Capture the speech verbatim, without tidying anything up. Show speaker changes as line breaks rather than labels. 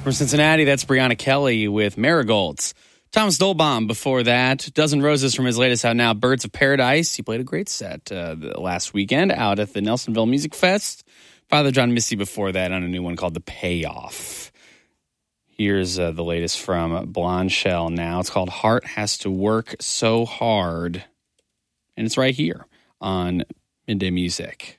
From Cincinnati, that's Brianna Kelly with Marigolds. Thomas Dolbaum before that. Dozen Roses from his latest out now, Birds of Paradise. He played a great set uh, last weekend out at the Nelsonville Music Fest. Father John Misty before that on a new one called The Payoff. Here's uh, the latest from Blonde Shell now. It's called Heart Has to Work So Hard. And it's right here on Midday Music.